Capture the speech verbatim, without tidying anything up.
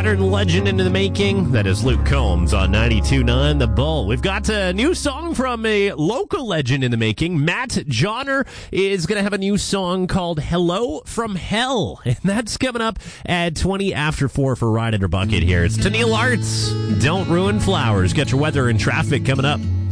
Modern legend in the making. That is Luke Combs on ninety-two point nine The Bull. We've got a new song from a local legend in the making. Matt Johnner is going to have a new song called Hello from Hell. And that's coming up at twenty after four for Ride Under Bucket here. It's Tennille Arts. Don't Ruin Flowers. Get your weather and traffic coming up.